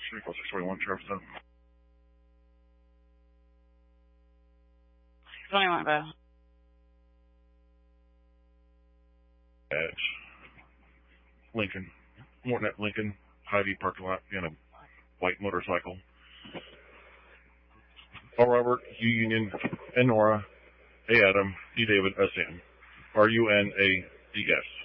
Vehicle 641, Sheriff's Done. 21, bro. At Lincoln, Morton at Lincoln, Hy-Vee parking lot in a white motorcycle. All Robert, U Union, N Nora, A Adam, D David, S Sam. R U N A D S.